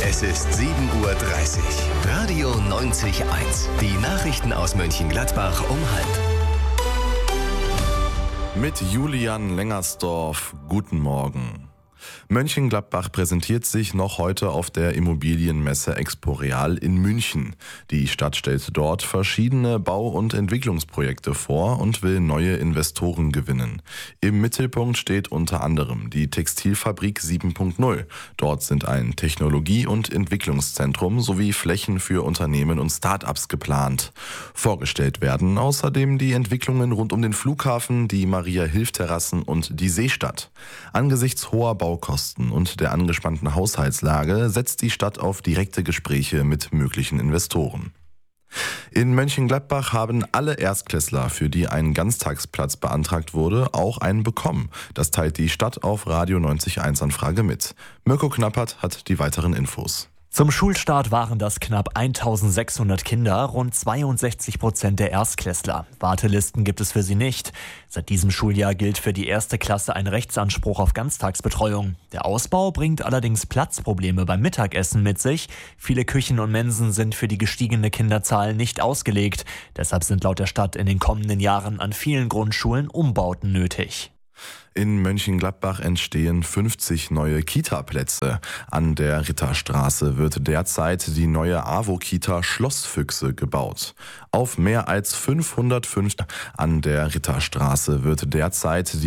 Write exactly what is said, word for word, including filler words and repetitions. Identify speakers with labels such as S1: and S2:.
S1: Es ist sieben Uhr dreißig. Radio neunzig Komma eins. Die Nachrichten aus Mönchengladbach um halb.
S2: Mit Julian Lengersdorf, guten Morgen. Mönchengladbach präsentiert sich noch heute auf der Immobilienmesse Expo-Real in München. Die Stadt stellt dort verschiedene Bau- und Entwicklungsprojekte vor und will neue Investoren gewinnen. Im Mittelpunkt steht unter anderem die Textilfabrik sieben Punkt null. Dort sind ein Technologie- und Entwicklungszentrum sowie Flächen für Unternehmen und Start-ups geplant. Vorgestellt werden außerdem die Entwicklungen rund um den Flughafen, die Maria-Hilf-Terrassen und die Seestadt. Angesichts hoher Baukosten und der angespannten Haushaltslage setzt die Stadt auf direkte Gespräche mit möglichen Investoren. In Mönchengladbach haben alle Erstklässler, für die ein Ganztagsplatz beantragt wurde, auch einen bekommen. Das teilt die Stadt auf Radio neunzig Komma eins Anfrage mit. Mirko Knappert hat die weiteren Infos.
S3: Zum Schulstart waren das knapp eintausendsechshundert Kinder, rund zweiundsechzig Prozent der Erstklässler. Wartelisten gibt es für sie nicht. Seit diesem Schuljahr gilt für die erste Klasse ein Rechtsanspruch auf Ganztagsbetreuung. Der Ausbau bringt allerdings Platzprobleme beim Mittagessen mit sich. Viele Küchen und Mensen sind für die gestiegene Kinderzahl nicht ausgelegt. Deshalb sind laut der Stadt in den kommenden Jahren an vielen Grundschulen Umbauten nötig.
S2: In Mönchengladbach entstehen fünfzig neue Kita-Plätze. An der Ritterstraße wird derzeit die neue AWO-Kita Schlossfüchse gebaut. Auf mehr als fünfhundertfünf an der Ritterstraße wird derzeit die